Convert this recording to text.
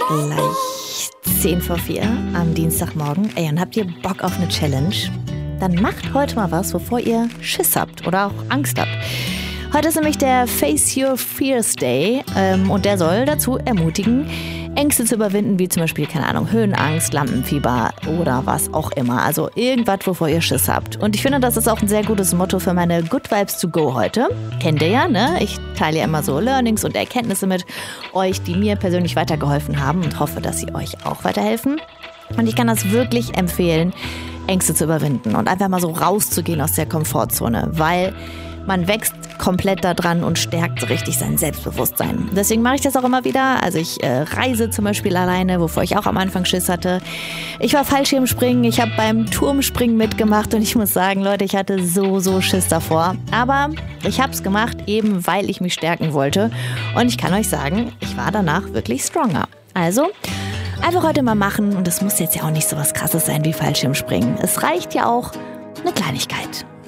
gleich 4:10 am Dienstagmorgen. Ey, und habt ihr Bock auf eine Challenge? Dann macht heute mal was, wovor ihr Schiss habt oder auch Angst habt. Heute ist nämlich der Face Your Fears Day und der soll dazu ermutigen, Ängste zu überwinden, wie zum Beispiel, keine Ahnung, Höhenangst, Lampenfieber oder was auch immer. Also irgendwas, wovor ihr Schiss habt. Und ich finde, das ist auch ein sehr gutes Motto für meine Good Vibes to Go heute. Kennt ihr ja, ne? Ich teile ja immer so Learnings und Erkenntnisse mit euch, die mir persönlich weitergeholfen haben und hoffe, dass sie euch auch weiterhelfen. Und ich kann das wirklich empfehlen, Ängste zu überwinden und einfach mal so rauszugehen aus der Komfortzone, weil man wächst komplett da dran und stärkt so richtig sein Selbstbewusstsein. Deswegen mache ich das auch immer wieder. Also ich reise zum Beispiel alleine, wovor ich auch am Anfang Schiss hatte. Ich war Fallschirmspringen, ich habe beim Turmspringen mitgemacht und ich muss sagen, Leute, ich hatte so Schiss davor. Aber ich habe es gemacht, eben weil ich mich stärken wollte. Und ich kann euch sagen, ich war danach wirklich stronger. Also einfach heute mal machen und es muss jetzt ja auch nicht so was Krasses sein wie Fallschirmspringen. Es reicht ja auch eine Kleinigkeit.